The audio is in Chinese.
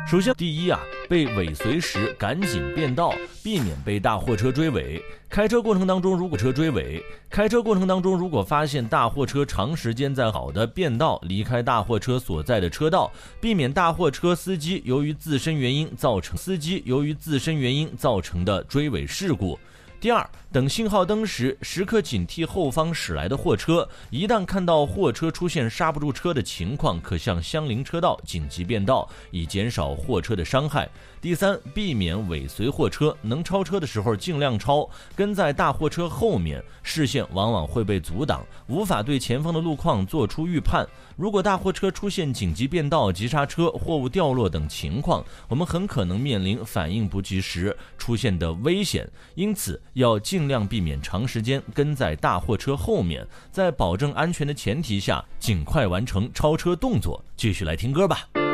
首先，第一被尾随时赶紧变道，避免被大货车追尾。开车过程当中，如果发现大货车长时间在好的变道，离开大货车所在的车道，避免大货车司机由于自身原因造成的追尾事故。第二，等信号灯时，时刻警惕后方驶来的货车，一旦看到货车出现刹不住车的情况，可向相邻车道紧急变道，以减少货车的伤害。第三，避免尾随货车，能超车的时候尽量超，跟在大货车后面，视线往往会被阻挡，无法对前方的路况做出预判。如果大货车出现紧急变道、急刹车、货物掉落等情况，我们很可能面临反应不及时出现的危险，因此要尽量避免长时间跟在大货车后面，在保证安全的前提下，尽快完成超车动作。继续来听歌吧。